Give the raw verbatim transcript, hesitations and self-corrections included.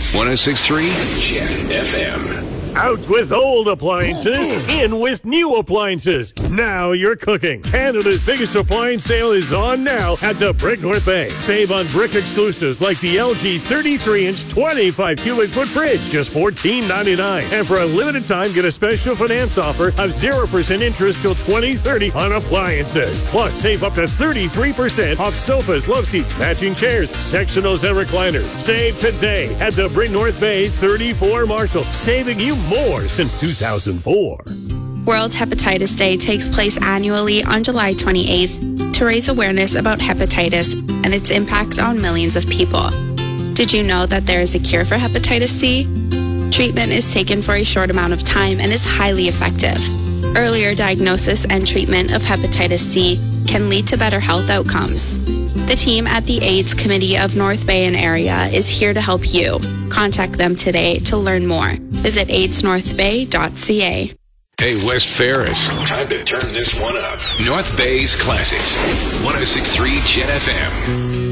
one oh six point three Jet F M. Out with old appliances, in with new appliances. Now you're cooking. Canada's biggest appliance sale is on now at the Brick North Bay. Save on Brick exclusives like the L G thirty-three inch twenty-five cubic foot fridge, just fourteen ninety-nine. And for a limited time, get a special finance offer of zero percent interest till twenty thirty on appliances. Plus, save up to thirty-three percent off sofas, love seats, matching chairs, sectionals, and recliners. Save today at the Brick North Bay, thirty-four Marshall, saving you more since two thousand four. World Hepatitis Day takes place annually on July twenty-eighth to raise awareness about hepatitis and its impacts on millions of people. Did you know that there is a cure for hepatitis C? Treatment is taken for a short amount of time and is highly effective. Earlier diagnosis and treatment of hepatitis C can lead to better health outcomes. The team at the AIDS Committee of North Bay and area is here to help you. Contact them today to learn more. Visit aids north bay dot c a. Hey, West Ferris. Time to turn this one up. North Bay's Classics. one oh six point three Jet F M.